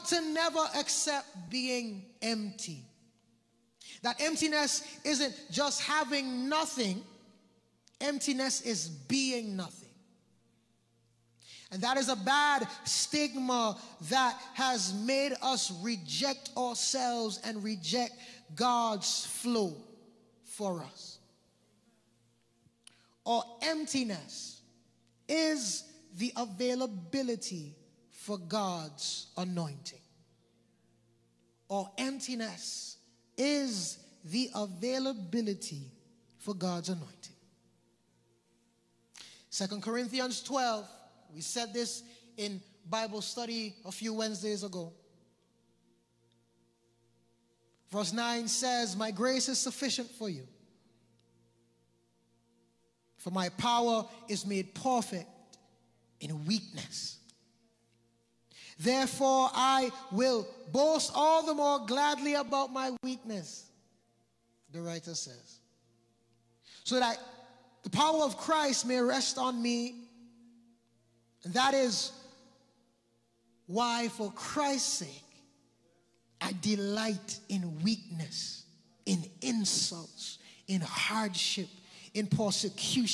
ought to never accept being empty. That emptiness isn't just having nothing. Emptiness is being nothing. And that is a bad stigma that has made us reject ourselves and reject God's flow for us. Or emptiness is the availability for God's anointing. Or emptiness is the availability for God's anointing. 2 Corinthians 12, we said this in Bible study a few Wednesdays ago. Verse 9 says, "My grace is sufficient for you, for my power is made perfect in weakness. Therefore, I will boast all the more gladly about my weakness," the writer says, "so that the power of Christ may rest on me. And that is why, for Christ's sake, I delight in weakness, in insults, in hardship, in persecution,